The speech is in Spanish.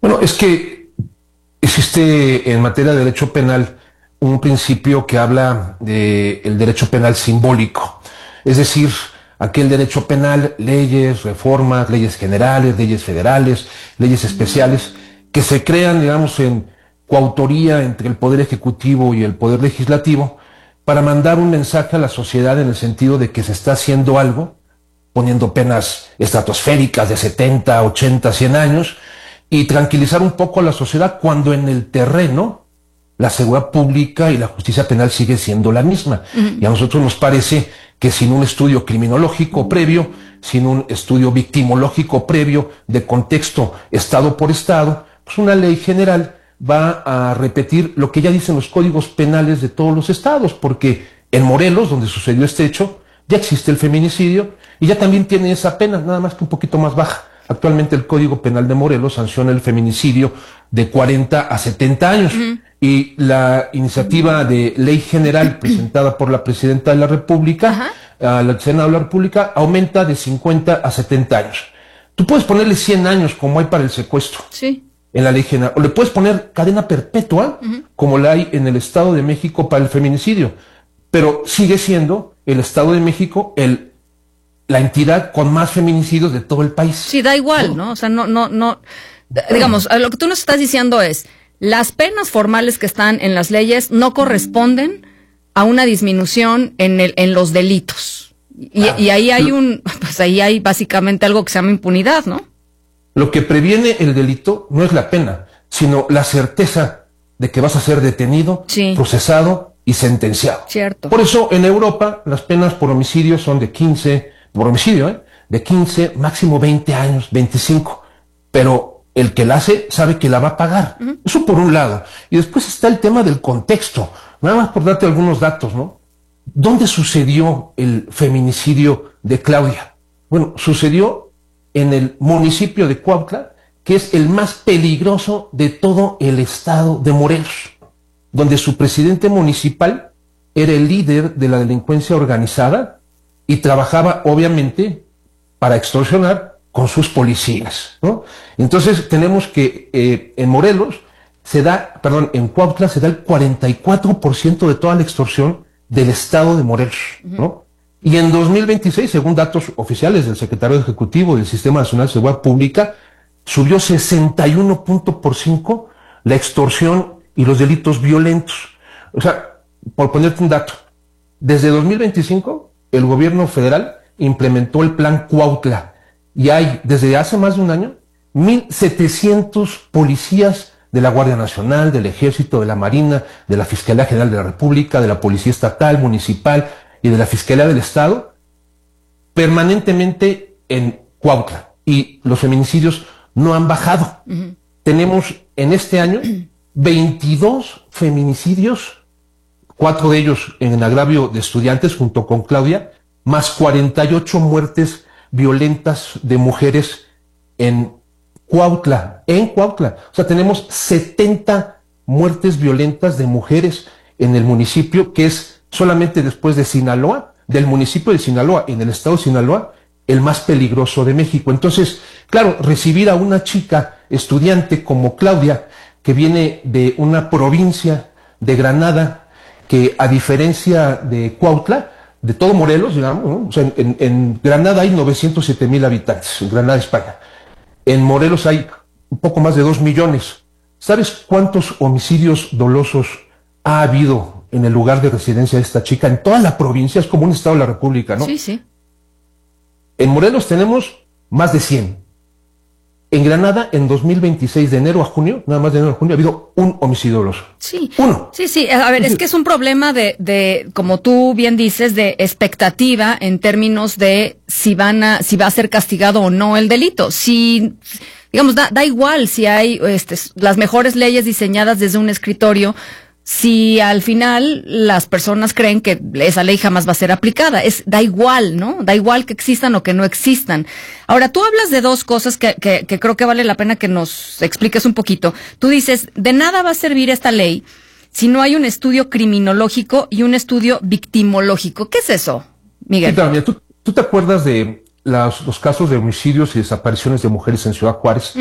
Bueno, es que existe en materia de derecho penal un principio que habla del derecho penal simbólico, es decir, aquel derecho penal, leyes, reformas, leyes generales, leyes federales, leyes especiales, que se crean, digamos, en coautoría entre el Poder Ejecutivo y el Poder Legislativo, para mandar un mensaje a la sociedad en el sentido de que se está haciendo algo, poniendo penas estratosféricas de 70, 80, 100 años, y tranquilizar un poco a la sociedad cuando en el terreno la seguridad pública y la justicia penal sigue siendo la misma. Y a nosotros nos parece que sin un estudio criminológico previo, sin un estudio victimológico previo de contexto estado por estado, pues una ley general va a repetir lo que ya dicen los códigos penales de todos los estados, porque en Morelos, donde sucedió este hecho, ya existe el feminicidio y ya también tiene esa pena, nada más que un poquito más baja. Actualmente el Código Penal de Morelos sanciona el feminicidio de 40 a 70 años. Y la iniciativa de ley general presentada por la Presidenta de la República, al Senado de la República, aumenta de 50 a 70 años. Tú puedes ponerle 100 años como hay para el secuestro. Sí. En la ley general. O le puedes poner cadena perpetua, como la hay en el Estado de México para el feminicidio. Pero sigue siendo el Estado de México la entidad con más feminicidios de todo el país. Sí, da igual, ¿no? O sea, no, digamos, lo que tú nos estás diciendo es, las penas formales que están en las leyes no corresponden a una disminución en los delitos. Y ahí hay ahí hay básicamente algo que se llama impunidad, ¿no? Lo que previene el delito no es la pena, sino la certeza de que vas a ser detenido, procesado y sentenciado. Cierto. Por eso en Europa las penas por homicidio son de 15, de 15, máximo 20 años, 25. Pero el que la hace sabe que la va a pagar. Eso por un lado. Y después está el tema del contexto. Nada más por darte algunos datos, ¿no? ¿Dónde sucedió el feminicidio de Claudia? Bueno, sucedió en el municipio de Cuautla, que es el más peligroso de todo el estado de Morelos, donde su presidente municipal era el líder de la delincuencia organizada y trabajaba, obviamente, para extorsionar con sus policías, ¿no? Entonces tenemos que en Morelos en Cuautla se da el 44% de toda la extorsión del estado de Morelos, ¿no? Y en 2026, según datos oficiales del Secretario Ejecutivo del Sistema Nacional de Seguridad Pública, subió 61.5% la extorsión y los delitos violentos. O sea, por ponerte un dato, desde 2025 el gobierno federal implementó el Plan Cuautla y hay, desde hace más de un año, 1,700 policías de la Guardia Nacional, del Ejército, de la Marina, de la Fiscalía General de la República, de la Policía Estatal, Municipal y de la Fiscalía del Estado, permanentemente en Cuautla. Y los feminicidios no han bajado. Tenemos en este año 22 feminicidios, 4 de ellos en agravio de estudiantes junto con Claudia, más 48 muertes violentas de mujeres en Cuautla. O sea, tenemos 70 muertes violentas de mujeres en el municipio, que es solamente después de Sinaloa, del municipio de Sinaloa, en el estado de Sinaloa, el más peligroso de México. Entonces, claro, recibir a una chica estudiante como Claudia, que viene de una provincia de Granada, que a diferencia de Cuautla, de todo Morelos, digamos, ¿no? O sea, en Granada hay 907,000 habitantes, en Granada, España. En Morelos hay un poco más de 2 millones. ¿Sabes cuántos homicidios dolosos ha habido en el lugar de residencia de esta chica? En toda la provincia, es como un estado de la República, ¿no? Sí, sí. En Morelos tenemos más de 100. En Granada, en 2026, de enero a junio, nada más de enero a junio, ha habido un homicidio doloso. Sí. Uno. Sí. A ver, es que es un problema de, como tú bien dices, de expectativa en términos de si va a ser castigado o no el delito. Si, digamos, da igual si hay las mejores leyes diseñadas desde un escritorio, si al final las personas creen que esa ley jamás va a ser aplicada. Da igual, ¿no? Da igual que existan o que no existan. Ahora, tú hablas de dos cosas que creo que vale la pena que nos expliques un poquito. Tú dices, de nada va a servir esta ley si no hay un estudio criminológico y un estudio victimológico. ¿Qué es eso, Miguel? Sí, claro, mira, ¿tú te acuerdas de los casos de homicidios y desapariciones de mujeres en Ciudad Juárez?